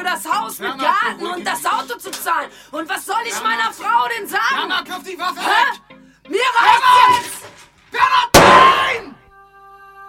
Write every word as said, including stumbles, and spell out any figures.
für das Haus mit Mama, Garten beruhig und das Auto zu zahlen. Und was soll ich Mama, meiner Frau denn sagen? Mama, kauf die Waffe Hä? weg! Mir reicht